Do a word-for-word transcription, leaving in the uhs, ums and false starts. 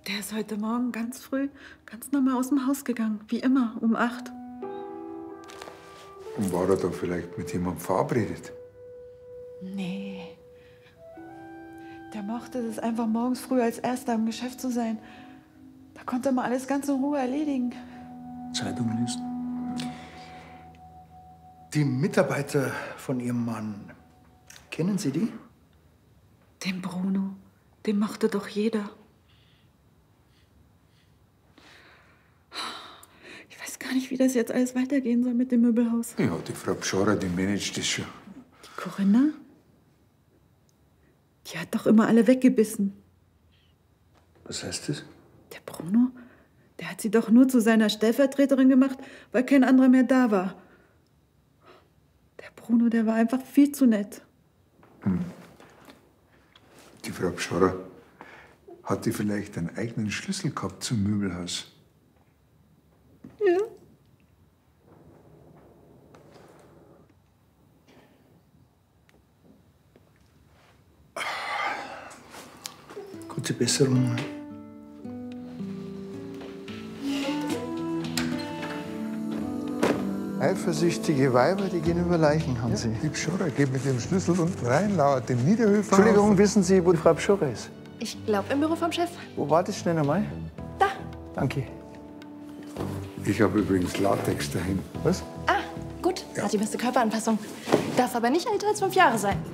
Der ist heute Morgen ganz früh, ganz normal aus dem Haus gegangen. Wie immer, um acht. Und war er da vielleicht mit jemandem verabredet? Nee. Der mochte es einfach morgens früh als Erster im Geschäft zu sein. Da konnte man alles ganz in Ruhe erledigen. Zeitung lesen. Die Mitarbeiter von Ihrem Mann, kennen Sie die? Den Bruno, den mochte doch jeder. Ich weiß gar nicht, wie das jetzt alles weitergehen soll mit dem Möbelhaus. Ja, die Frau Pschorrer, die managt das schon. Die Corinna? Die hat doch immer alle weggebissen. Was heißt das? Der Bruno, der hat sie doch nur zu seiner Stellvertreterin gemacht, weil kein anderer mehr da war. Der Bruno, der war einfach viel zu nett. Hm. Die Frau Pschorrer, hat die vielleicht einen eigenen Schlüssel gehabt zum Möbelhaus? Ja. Gute Besserung. Eifersüchtige Weiber, die gehen über Leichen, haben Sie. Die Pschorrer geht mit dem Schlüssel unten rein, lauert den Niederhöfer. Entschuldigung, wissen Sie, wo die Frau Pschorrer ist? Ich glaube im Büro vom Chef. Wo war das schnell einmal? Da. Danke. Ich habe übrigens Latex daheim. Was? Ah, gut. Hat die beste Körperanpassung. Darf aber nicht älter als fünf Jahre sein.